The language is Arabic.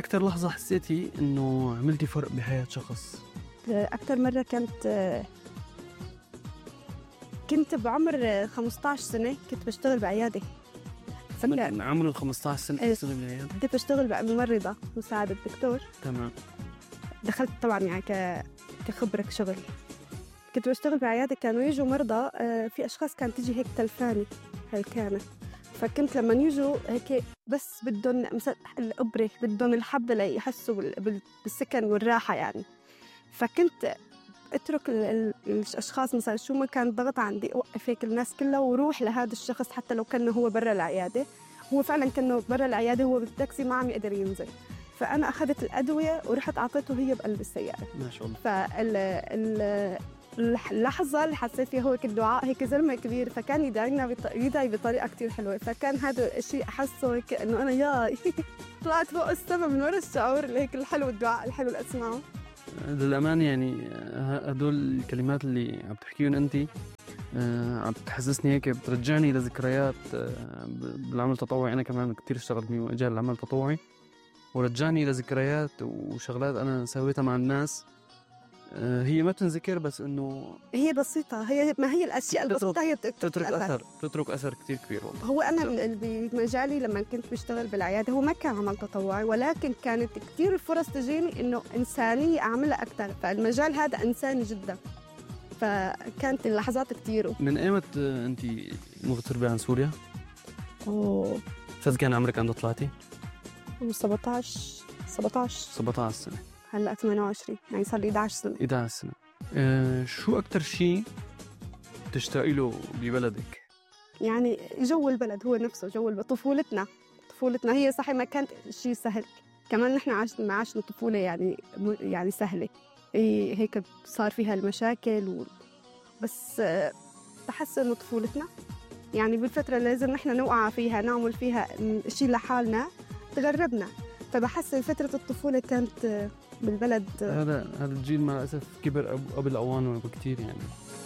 أكتر لحظة حسيتي إنه عملتي فرق بحياة شخص؟ أكتر مرة كنت بعمر 15 سنة، كنت بشتغل بعيادة. من عمر 15 سنة بتشتغل بعيادة؟ كنت بشتغل ممرضة مساعدة دكتور. تمام. دخلت طبعا يعني كخبرة شغل. كنت بشتغل بعيادة، كانوا يجوا مرضى، في أشخاص كانت تيجي هيك تلفاني هلكانة، فكنت لما يجوا هيك بس بدهم مثلا الإبرة، بدهم الحبة ليحسوا بالسكن والراحة يعني. فكنت اترك الاشخاص مثلا شو ما كان ضغط عندي، اوقف هيك الناس كلها وروح لهذا الشخص حتى لو كان هو برا العياده. هو فعلا كان برا العياده، هو بالتاكسي ما عم يقدر ينزل، فانا اخذت الادويه ورحت اعطيته هي بقلب السياره. ما شاء الله. اللحظه اللي حسيت فيها هو الدعاء، هيك زلمه كبير فكان يدعي بطريقه كتير حلوه، فكان هذا الشيء احسه هيك انه انا ياي طلعت فوق السما من ورا الشعور اللي هيك الحلو، الدعاء الحلو اللي اسمعه. للأمان يعني هدول الكلمات اللي عم تحكيون أنت عم تحسسني هيك، بترجعني لذكريات بالعمل التطوعي. أنا كمان كتير اشتغلت بمجال العمل التطوعي، ورجعني لذكريات وشغلات أنا سويتها مع الناس. هي ما بتنذكر، بس إنه هي بسيطة، ما هي الأشياء البسيطة هي تترك أثر كتير كبير والله. هو أنا بمجالي لما كنت بشتغل بالعيادة هو ما كان عمل تطوعي، ولكن كانت كتير الفرص تجيني إنه إنسانية أعملها أكتر، فالمجال هذا إنساني جدا، فكانت اللحظات كتير. من أيمت أنت مغتربة عن سوريا؟ كان عمرك عند طلعتي؟ 17 سنة. هلأ 28، يعني صار لي 11 سنة. شو أكتر شيء تشتاقي له ببلدك؟ يعني جو البلد هو نفسه، جو طفولتنا هي صحيح ما كانت شيء سهل، كمان نحن عشنا طفولة يعني سهلة، هيك صار فيها المشاكل بس بحس إنه طفولتنا يعني بالفترة اللي لازم نحن نوقع فيها، نعمل فيها شيء لحالنا، تغربنا، فبحس فترة الطفولة كانت بالبلد. هذا الجيل مع الأسف كبر قبل أوانه بكتير يعني.